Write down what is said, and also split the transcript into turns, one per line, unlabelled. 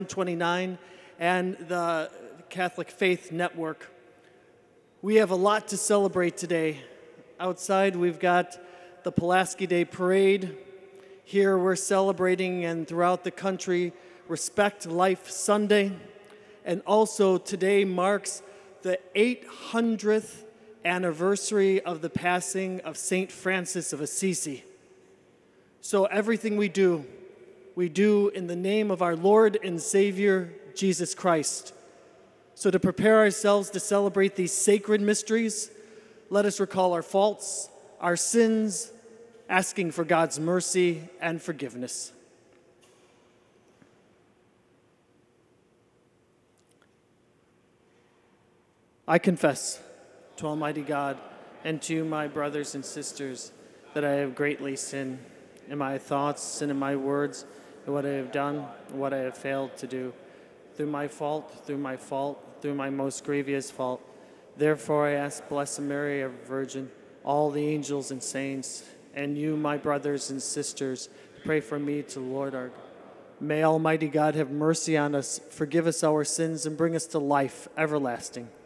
29 and the Catholic Faith Network. We have a lot to celebrate today. Outside, we've got the Pulaski Day Parade. Here, we're celebrating, and throughout the country, Respect Life Sunday. And also, today marks the 800th anniversary of the passing of St. Francis of Assisi. So everything we do in the name of our Lord and Savior, Jesus Christ. So to prepare ourselves to celebrate these sacred mysteries, let us recall our faults, our sins, asking for God's mercy and forgiveness. I confess to Almighty God and to you, my brothers and sisters, that I have greatly sinned in my thoughts and in my words, in what I have done and what I have failed to do, through my most grievous fault. Therefore I ask Blessed Mary, our Virgin, all the angels and saints, and you, my brothers and sisters, pray for me to the Lord our God. May Almighty God have mercy on us, forgive us our sins, and bring us to life everlasting.